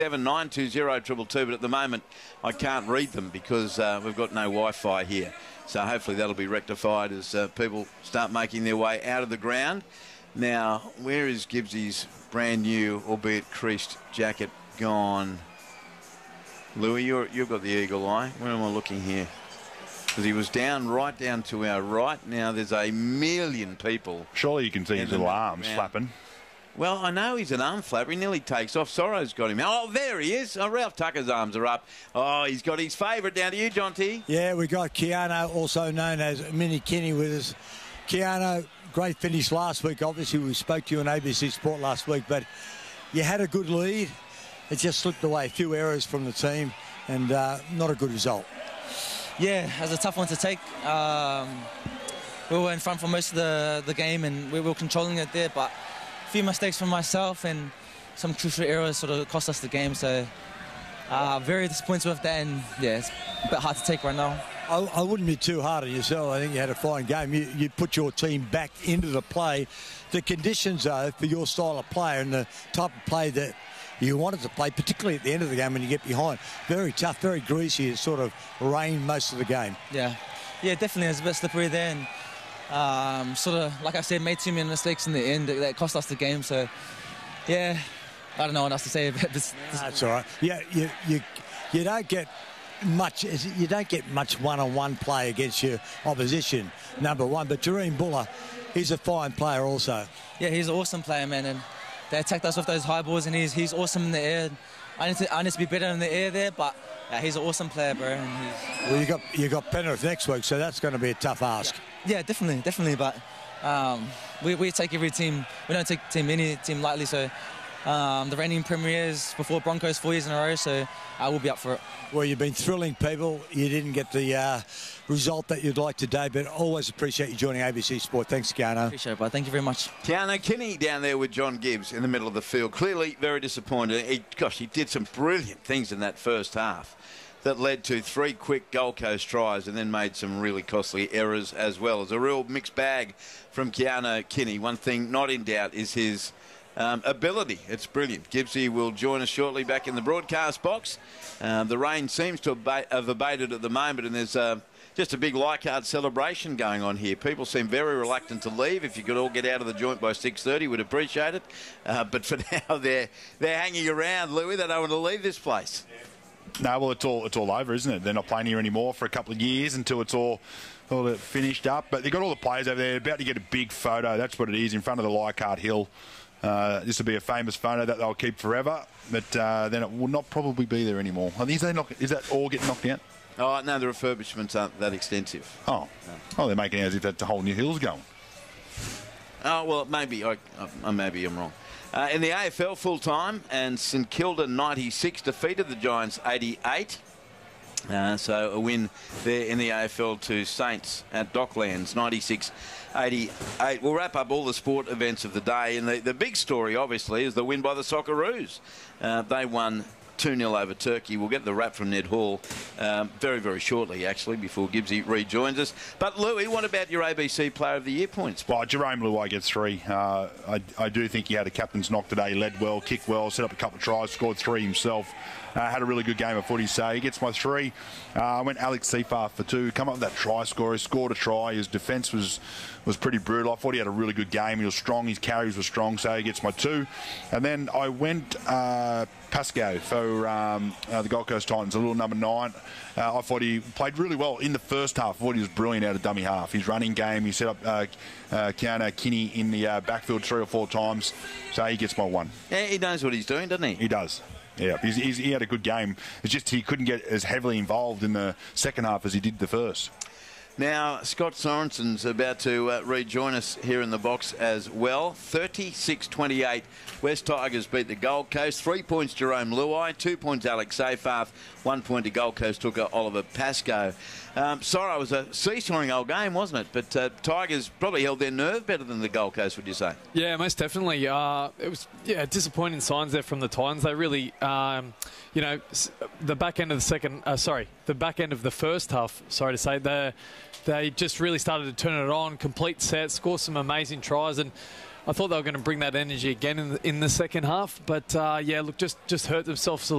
7920222, but at the moment I can't read them because we've got no Wi-Fi here. So hopefully that'll be rectified as people start making their way out of the ground. Now, where is Gibbsy's brand new, albeit creased jacket gone? Louis, you've got the eagle eye. Where am I looking here? Because he was right down to our right. Now there's a million people. Surely you can see his little arms flapping. Well, I know he's an arm flapper. He nearly takes off. Sorrow's got him. Oh, there he is. Oh, Ralph Tucker's arms are up. Oh, he's got his favourite. Down to you, John T. Yeah, we got Keano, also known as Mini Kinney, with us. Keano, great finish last week. Obviously, we spoke to you on ABC Sport last week, but you had a good lead. It just slipped away. A few errors from the team and not a good result. Yeah, it was a tough one to take. We were in front for most of the game and we were controlling it there, but a few mistakes from myself and some crucial errors sort of cost us the game. So very disappointed with that, and yeah, it's a bit hard to take right now. I wouldn't be too hard on yourself. I think you had a fine game. You put your team back into the play. The conditions, though, for your style of player and the type of play that you wanted to play, particularly at the end of the game when you get behind, very tough, very greasy. It sort of rained most of the game. Yeah, definitely. It was a bit slippery there, and sort of, like I said, made too many mistakes in the end that cost us the game. So, yeah, I don't know what else to say about this. That's all right. Yeah, you don't get much. You don't get much one-on-one play against your opposition, number one. But Jahream Bula, he's a fine player also. Yeah, he's an awesome player, man, and they attacked us with those high balls, and he's awesome in the air. I need to be better in the air there, but yeah, he's an awesome player, bro. And well, you got Penrith next week, so that's going to be a tough ask. Yeah, definitely. But we take every team. We don't take any team lightly. So the reigning premiers before Broncos 4 years in a row, so I will be up for it. Well, you've been thrilling people. You didn't get the result that you'd like today, but always appreciate you joining ABC Sport. Thanks, Keano. Appreciate it, bud. Thank you very much. Keano Kinney down there with John Gibbs in the middle of the field. Clearly very disappointed. He did some brilliant things in that first half that led to 3 quick Gold Coast tries and then made some really costly errors as well. It's a real mixed bag from Keano Kinney. One thing not in doubt is his ability. It's brilliant. Gibbsy will join us shortly back in the broadcast box. The rain seems to have abated at the moment, and there's just a big Leichhardt celebration going on here. People seem very reluctant to leave. If you could all get out of the joint by 6:30, we'd appreciate it. But for now, they're hanging around, Louis. They don't want to leave this place. No, well, it's all over, isn't it? They're not playing here anymore for a couple of years until it's all finished up. But they've got all the players over there about to get a big photo. That's what it is, in front of the Leichhardt Hill. This will be a famous photo that they'll keep forever, but then it will not probably be there anymore. Is that all getting knocked out? Oh, no, the refurbishments aren't that extensive. Oh, they're making it as if that's a whole new hill's going. Oh, well, maybe I'm wrong. In the AFL full-time, and St Kilda 96 defeated the Giants 88. So a win there in the AFL to Saints at Docklands 96-88. We'll wrap up all the sport events of the day, and the big story obviously is the win by the Socceroos. They won 2-0 over Turkey. We'll get the wrap from Ned Hall very, very shortly, actually, before Gibbsy rejoins us. But, Louis, what about your ABC Player of the Year points? Well, Jarome Luai gets 3. I do think he had a captain's knock today. He led well, kicked well, set up a couple of tries, scored 3 himself. Had a really good game of footy, so he gets my 3. I went Alex Seyfarth for 2. Come up with that try score. He scored a try. His defence was pretty brutal. I thought he had a really good game. He was strong. His carries were strong, so he gets my 2. And then I went Pascoe for the Gold Coast Titans, a little number 9. I thought he played really well in the first half. I thought he was brilliant out of dummy half. His running game, he set up Keano Kinney in the backfield 3 or 4 times, so he gets my 1. Yeah, he knows what he's doing, doesn't he? He does. Yeah, he had a good game. It's just he couldn't get as heavily involved in the second half as he did the first. Now, Scott Sorensen's about to rejoin us here in the box as well. 36-28, West Tigers beat the Gold Coast. 3 points, Jarome Luai. 2 points, Alex Seyfarth. 1 point to Gold Coast hooker Oliver Pascoe. Sorry, it was a seesawing old game, wasn't it? But Tigers probably held their nerve better than the Gold Coast, would you say? Yeah, most definitely. It was disappointing signs there from the Titans. They really, the back end of the back end of the first half. Sorry to say, they just really started to turn it on, complete sets, score some amazing tries, and I thought they were going to bring that energy again in the second half. But, yeah, look, just hurt themselves a